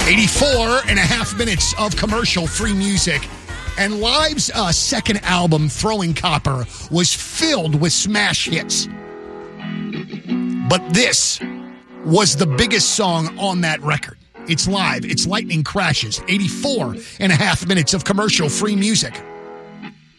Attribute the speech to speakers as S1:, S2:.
S1: 84 and a half minutes of commercial-free music. And Live's second album, Throwing Copper, was filled with smash hits. But this was the biggest song on that record. It's Live. It's Lightning Crashes. 84 and a half minutes of commercial-free music.